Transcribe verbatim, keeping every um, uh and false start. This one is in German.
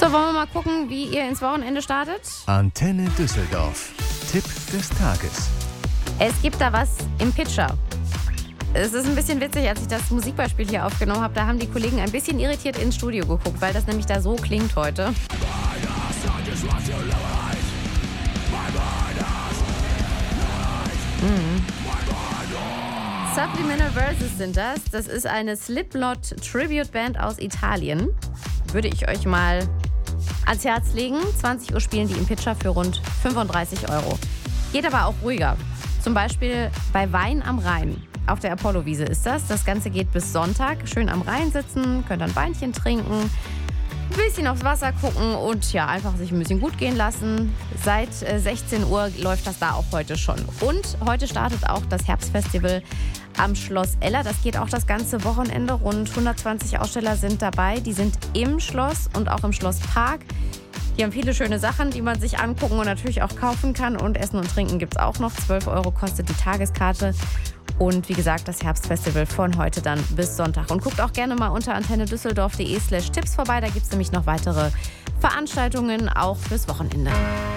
So, wollen wir mal gucken, wie ihr ins Wochenende startet? Antenne Düsseldorf. Tipp des Tages. Es gibt da was im Pitcher. Es ist ein bisschen witzig, als ich das Musikbeispiel hier aufgenommen habe, da haben die Kollegen ein bisschen irritiert ins Studio geguckt, weil das nämlich da so klingt heute. Mhm. Subliminal Verses sind das. Das ist eine Slipknot-Tribute-Band aus Italien. Würde ich euch mal ans Herz legen. zwanzig Uhr spielen die im Pitcher für rund fünfunddreißig Euro. Geht aber auch ruhiger. Zum Beispiel bei Wein am Rhein. Auf der Apollo-Wiese ist das. Das Ganze geht bis Sonntag. Schön am Rhein sitzen, könnt ein Weinchen trinken, ein bisschen aufs Wasser gucken und ja, einfach sich ein bisschen gut gehen lassen. Seit sechzehn Uhr läuft das da auch heute schon. Und heute startet auch das Herbstfestival am Schloss Eller. Das geht auch das ganze Wochenende. Rund hundertzwanzig Aussteller sind dabei. Die sind im Schloss und auch im Schlosspark. Die haben viele schöne Sachen, die man sich angucken und natürlich auch kaufen kann. Und Essen und Trinken gibt es auch noch. zwölf Euro kostet die Tageskarte. Und wie gesagt, das Herbstfestival von heute dann bis Sonntag. Und guckt auch gerne mal unter antennedüsseldorf.de slash Tipps vorbei. Da gibt es nämlich noch weitere Veranstaltungen, auch fürs Wochenende.